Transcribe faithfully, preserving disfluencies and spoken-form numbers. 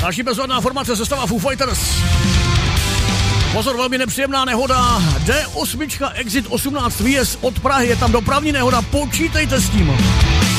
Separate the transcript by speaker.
Speaker 1: Další bezvadná formace, sestava Foo Fighters. Pozor, velmi nepříjemná nehoda. D osm Exit osmnáct výjezd od Prahy, je tam dopravní nehoda, počítejte s tím.